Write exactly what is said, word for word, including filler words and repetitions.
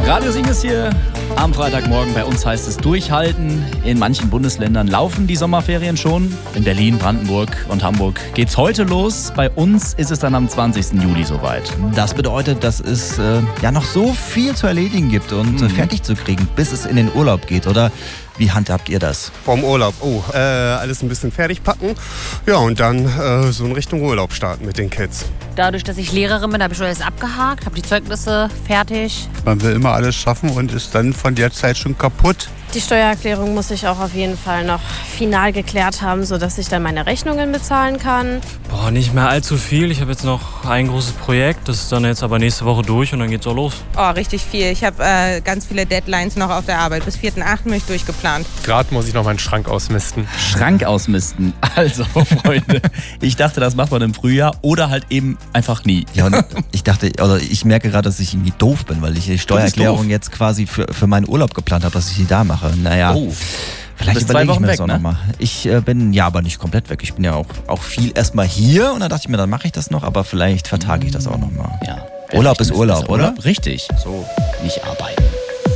Radio Sing ist hier am Freitagmorgen. Bei uns heißt es durchhalten. In manchen Bundesländern laufen die Sommerferien schon. In Berlin, Brandenburg und Hamburg geht's heute los. Bei uns ist es dann am zwanzigsten Juli soweit. Das bedeutet, dass es äh, ja noch so viel zu erledigen gibt und mhm. äh, fertig zu kriegen, bis es in den Urlaub geht, oder? Wie handhabt ihr das? Vorm Urlaub, oh, äh, alles ein bisschen fertig packen. Ja, und dann äh, so in Richtung Urlaub starten mit den Kids. Dadurch, dass ich Lehrerin bin, habe ich schon alles abgehakt, habe die Zeugnisse fertig. Man will immer alles schaffen und ist dann von der Zeit schon kaputt. Die Steuererklärung muss ich auch auf jeden Fall noch final geklärt haben, sodass ich dann meine Rechnungen bezahlen kann. Boah, nicht mehr allzu viel. Ich habe jetzt noch ein großes Projekt, das ist dann jetzt aber nächste Woche durch und dann geht's auch los. Oh, richtig viel. Ich habe äh, ganz viele Deadlines noch auf der Arbeit. Bis vierten achten bin ich durchgeplant. Gerade muss ich noch meinen Schrank ausmisten. Schrank ausmisten. Also, Freunde, ich dachte, das macht man im Frühjahr oder halt eben einfach nie. Ja, und ich dachte, oder ich merke gerade, dass ich irgendwie doof bin, weil ich die Steuererklärung jetzt quasi für, für meinen Urlaub geplant habe, dass ich die da mache. Naja, oh, vielleicht überlege ich mir das auch ne? nochmal. Ich äh, bin ja aber nicht komplett weg. Ich bin ja auch, auch viel erstmal hier und dann dachte ich mir, dann mache ich das noch, aber vielleicht vertage ich das auch nochmal. Ja. Urlaub ist Urlaub, oder? Richtig. So, nicht arbeiten.